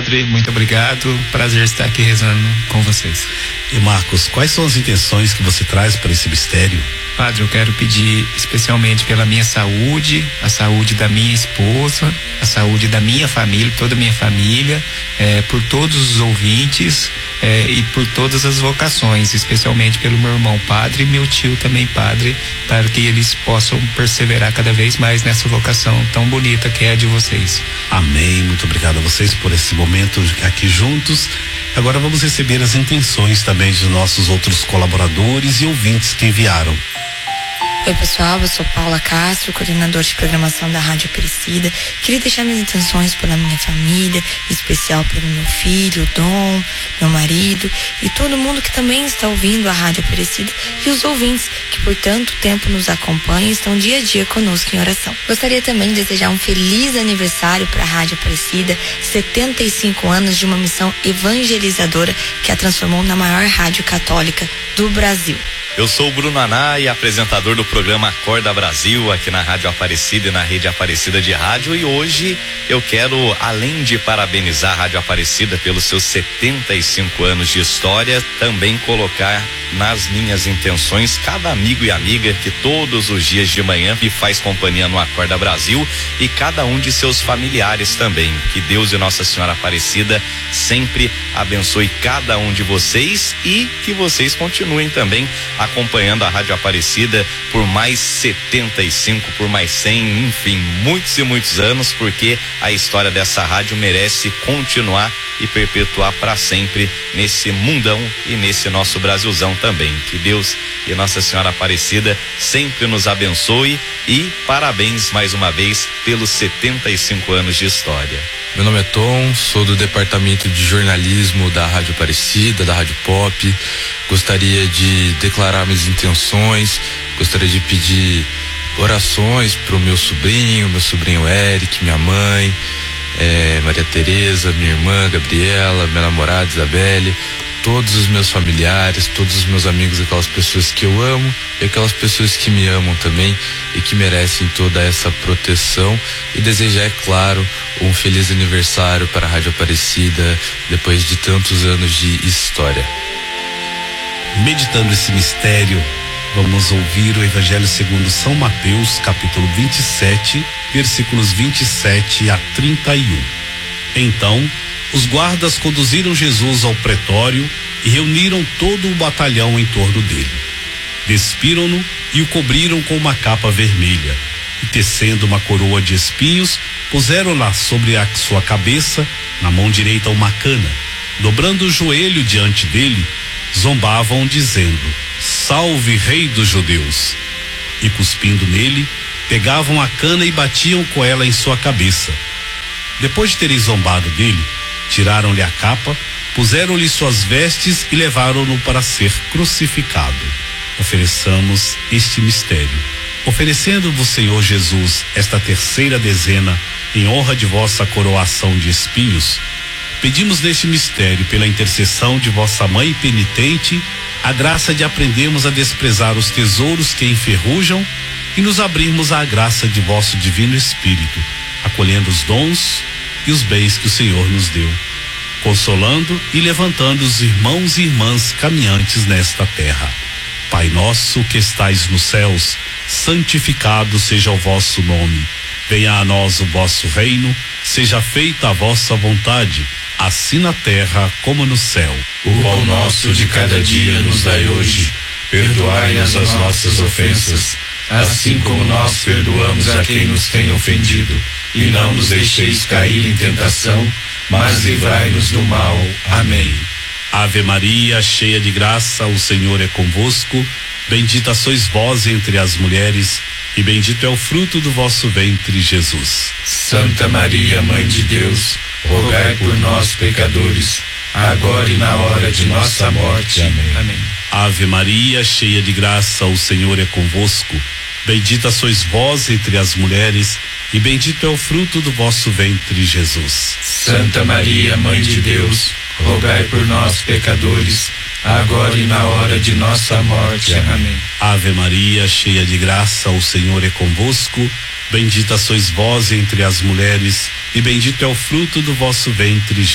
Muito obrigado, prazer estar aqui rezando com vocês. E Marcos, quais são as intenções que você traz para esse mistério? Padre, eu quero pedir especialmente pela minha saúde, a saúde da minha esposa, a saúde da minha família, toda a minha família, por todos os ouvintes e por todas as vocações, especialmente pelo meu irmão padre e meu tio também padre, para que eles possam perseverar cada vez mais nessa vocação tão bonita que é a de vocês. Amém, muito obrigado a vocês por esse momento aqui juntos. Agora vamos receber as intenções também dos nossos outros colaboradores e ouvintes que enviaram. Oi pessoal, eu sou Paula Castro, coordenadora de programação da Rádio Aparecida. Queria deixar minhas intenções pela minha família, em especial pelo meu filho, Dom, meu marido e todo mundo que também está ouvindo a Rádio Aparecida e os ouvintes que por tanto tempo nos acompanham e estão dia a dia conosco em oração. Gostaria também de desejar um feliz aniversário para a Rádio Aparecida, 75 anos de uma missão evangelizadora que a transformou na maior rádio católica do Brasil. Eu sou o Bruno Aná e apresentador do programa Acorda Brasil aqui na Rádio Aparecida e na Rede Aparecida de Rádio, e hoje eu quero, além de parabenizar a Rádio Aparecida pelos seus 75 anos de história, também colocar nas minhas intenções cada amigo e amiga que todos os dias de manhã me faz companhia no Acorda Brasil e cada um de seus familiares também. Que Deus e Nossa Senhora Aparecida sempre abençoe cada um de vocês e que vocês continuem também acompanhando a Rádio Aparecida por mais 75, por mais 100, enfim, muitos e muitos anos, porque a história dessa rádio merece continuar e perpetuar para sempre nesse mundão e nesse nosso Brasilzão também. Que Deus e Nossa Senhora Aparecida sempre nos abençoe e parabéns mais uma vez pelos 75 anos de história. Meu nome é Tom, sou do departamento de jornalismo da Rádio Aparecida, da Rádio Pop. Gostaria de declarar minhas intenções, gostaria de pedir orações pro meu sobrinho Eric, minha mãe, Maria Tereza, minha irmã Gabriela, minha namorada Isabelle, todos os meus familiares, todos os meus amigos, aquelas pessoas que eu amo e aquelas pessoas que me amam também e que merecem toda essa proteção, e desejar, é claro, um feliz aniversário para a Rádio Aparecida depois de tantos anos de história. Meditando esse mistério, vamos ouvir o Evangelho segundo São Mateus, capítulo 27, versículos 27 a 31. Então, os guardas conduziram Jesus ao pretório e reuniram todo o batalhão em torno dele. Despiram-no e o cobriram com uma capa vermelha, e tecendo uma coroa de espinhos, puseram-na sobre a sua cabeça, na mão direita uma cana. Dobrando o joelho diante dele, zombavam dizendo: Salve, Rei dos Judeus! E cuspindo nele, pegavam a cana e batiam com ela em sua cabeça. Depois de terem zombado dele, tiraram-lhe a capa, puseram-lhe suas vestes e levaram-no para ser crucificado. Ofereçamos este mistério. Oferecendo-vos, Senhor Jesus, esta terceira dezena em honra de vossa coroação de espinhos, pedimos neste mistério, pela intercessão de vossa mãe penitente, a graça de aprendermos a desprezar os tesouros que enferrujam e nos abrirmos à graça de vosso divino Espírito, acolhendo os dons e os bens que o Senhor nos deu, consolando e levantando os irmãos e irmãs caminhantes nesta terra. Pai nosso que estais nos céus, santificado seja o vosso nome. Venha a nós o vosso reino, seja feita a vossa vontade, assim na terra como no céu. O pão nosso de cada dia nos dai hoje. Perdoai-nos as nossas ofensas, assim como nós perdoamos a quem nos tem ofendido. E não nos deixeis cair em tentação, mas livrai-nos do mal. Amém. Ave Maria, cheia de graça, o Senhor é convosco. Bendita sois vós entre as mulheres, e bendito é o fruto do vosso ventre, Jesus. Santa Maria, Mãe de Deus, rogai por nós, pecadores, agora e na hora de nossa morte. Amém. Amém. Ave Maria, cheia de graça, o Senhor é convosco. Bendita sois vós entre as mulheres, e bendito é o fruto do vosso ventre, Jesus. Santa Maria, Mãe de Deus, rogai por nós, pecadores, agora e na hora de nossa morte. Amém. Ave Maria, cheia de graça, o Senhor é convosco. Bendita sois vós entre as mulheres, e bendito é o fruto do vosso ventre, Jesus.